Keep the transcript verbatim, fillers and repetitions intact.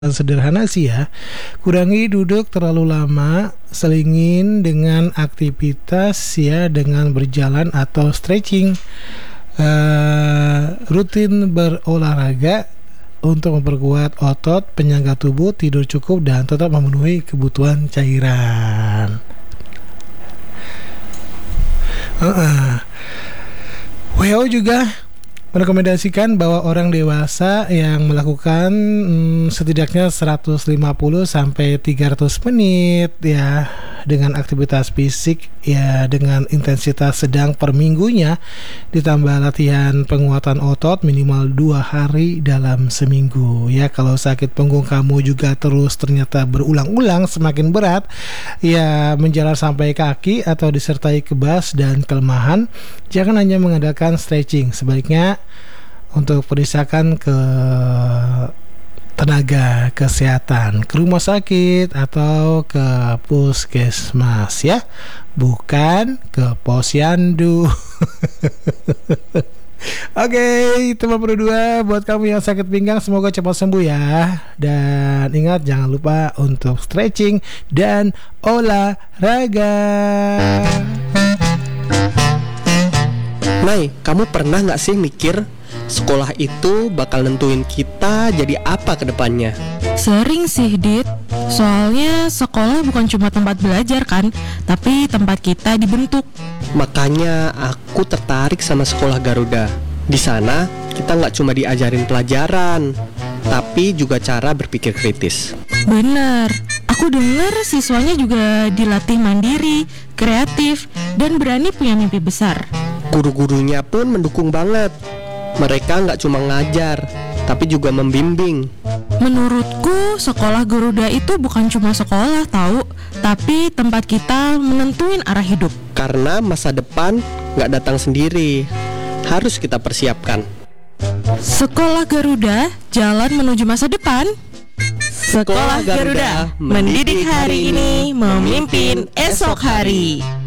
Sederhana sih ya. Kurangi duduk terlalu lama, selingin dengan aktivitas ya, dengan berjalan atau stretching. Uh, rutin berolahraga untuk memperkuat otot, penyangga tubuh, tidur cukup, dan tetap memenuhi kebutuhan cairan. Uh-uh. W H O juga merekomendasikan bahwa orang dewasa yang melakukan hmm, setidaknya seratus lima puluh sampai tiga ratus menit ya dengan aktivitas fisik ya dengan intensitas sedang per minggunya, ditambah latihan penguatan otot minimal dua hari dalam seminggu ya. Kalau sakit punggung kamu juga terus ternyata berulang-ulang semakin berat ya, menjalar sampai kaki atau disertai kebas dan kelemahan, jangan hanya mengandalkan stretching. Sebaliknya untuk periksakan ke tenaga kesehatan, ke rumah sakit atau ke puskesmas ya, bukan ke posyandu. Oke, teman berdua, buat kamu yang sakit pinggang semoga cepat sembuh ya. Dan ingat, jangan lupa untuk stretching dan olahraga. Nay, kamu pernah gak sih mikir sekolah itu bakal nentuin kita jadi apa ke depannya? Sering sih, Dit. Soalnya sekolah bukan cuma tempat belajar kan, tapi tempat kita dibentuk. Makanya aku tertarik sama sekolah Garuda. Di sana kita nggak cuma diajarin pelajaran, tapi juga cara berpikir kritis. Bener, aku dengar siswanya juga dilatih mandiri, kreatif, dan berani punya mimpi besar. Guru-gurunya pun mendukung banget. Mereka nggak cuma ngajar, tapi juga membimbing. Menurutku sekolah Garuda itu bukan cuma sekolah tahu, tapi tempat kita menentuin arah hidup. Karena masa depan nggak datang sendiri, harus kita persiapkan. Sekolah Garuda, jalan menuju masa depan. Sekolah Garuda, mendidik hari ini, memimpin esok hari.